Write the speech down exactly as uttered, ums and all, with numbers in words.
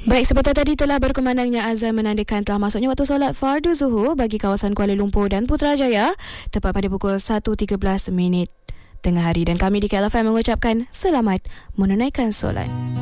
Baik, sebentar tadi telah berkumandangnya azan menandakan telah masuknya waktu solat fardu zuhur bagi kawasan Kuala Lumpur dan Putrajaya tepat pada pukul satu tiga belas minit tengah hari, dan kami di K L F M mengucapkan selamat menunaikan solat.